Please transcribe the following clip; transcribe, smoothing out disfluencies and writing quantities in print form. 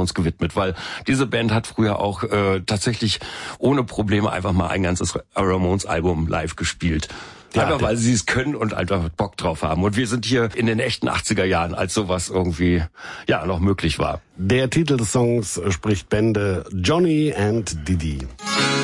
Ramones gewidmet, weil diese Band hat früher auch tatsächlich ohne Probleme einfach mal ein ganzes Ramones-Album live gespielt. Einfach weil sie es können und einfach Bock drauf haben. Und wir sind hier in den echten 80er Jahren, als sowas irgendwie noch möglich war. Der Titel des Songs spricht Bände: Johnny and Didi.